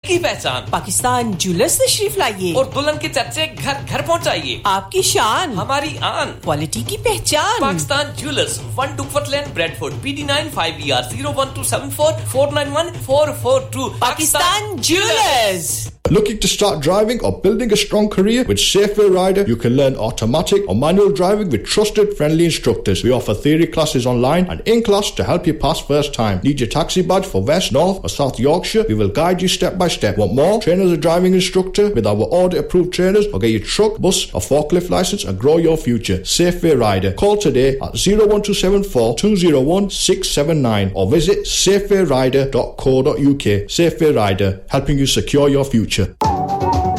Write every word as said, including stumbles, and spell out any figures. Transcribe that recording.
की पहचान पाकिस्तान ज्वेलर्स तशरीफ लाइए और दुल्हन के चर्चे घर घर पहुंचाइए आपकी शान हमारी आन क्वालिटी की पहचान Pakistan jewellers one Duckworth Lane Bradford B D nine five E R zero one two seven four four nine one four four two Pakistan Jewelers. Looking to start driving or building a strong career with Safeway Rider? You can learn automatic or manual driving with trusted, friendly instructors. We offer theory classes online and in class to help you pass first time. Need your taxi badge for West, North or South Yorkshire? We will guide you step by step. Want more? Train as a driving instructor with our audit approved trainers, or get your truck, bus or forklift license and grow your future. Safeway Rider. Call today at zero one two seven four two zero one six seven nine or visit safeway rider dot co dot uk. Safeway Rider, helping you secure your future.